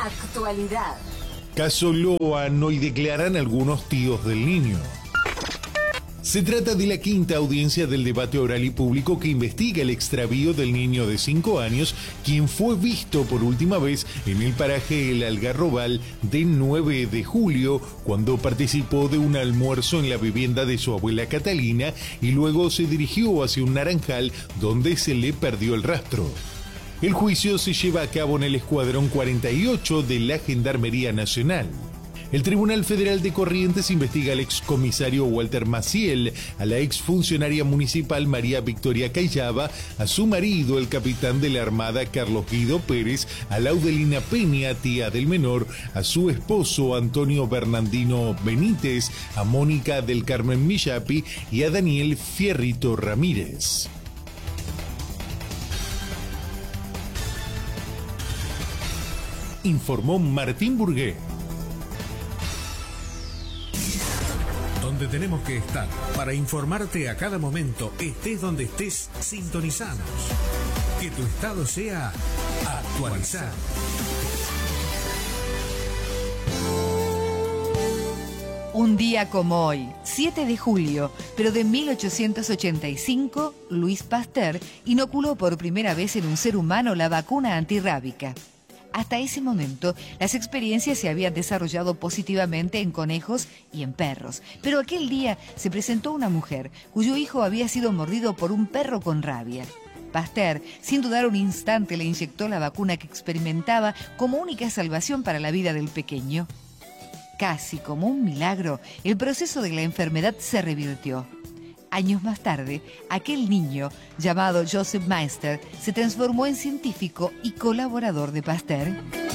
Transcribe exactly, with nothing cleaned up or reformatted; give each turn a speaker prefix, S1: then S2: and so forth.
S1: Actualidad.
S2: Caso Loan, hoy declaran algunos tíos del niño. Se trata de la quinta audiencia del debate oral y público que investiga el extravío del niño de cinco años, quien fue visto por última vez en el paraje El Algarrobal de nueve de julio, cuando participó de un almuerzo en la vivienda de su abuela Catalina y luego se dirigió hacia un naranjal donde se le perdió el rastro. El juicio se lleva a cabo en el Escuadrón cuarenta y ocho de la Gendarmería Nacional. El Tribunal Federal de Corrientes investiga al excomisario Walter Maciel, a la exfuncionaria municipal María Victoria Cayaba, a su marido, el capitán de la Armada Carlos Guido Pérez, a Laudelina Peña, tía del menor, a su esposo Antonio Bernardino Benítez, a Mónica del Carmen Millapi y a Daniel Fierrito Ramírez. Informó Martín Burgué.
S3: Donde tenemos que estar para informarte a cada momento, estés donde estés, sintonizanos. Que tu estado sea actualizado.
S4: Un día como hoy, siete de julio, pero de mil ochocientos ochenta y cinco, Louis Pasteur inoculó por primera vez en un ser humano la vacuna antirrábica. Hasta ese momento, las experiencias se habían desarrollado positivamente en conejos y en perros. Pero aquel día se presentó una mujer cuyo hijo había sido mordido por un perro con rabia. Pasteur, sin dudar un instante, le inyectó la vacuna que experimentaba como única salvación para la vida del pequeño. Casi como un milagro, el proceso de la enfermedad se revirtió. Años más tarde, aquel niño, llamado Joseph Meister, se transformó en científico y colaborador de Pasteur.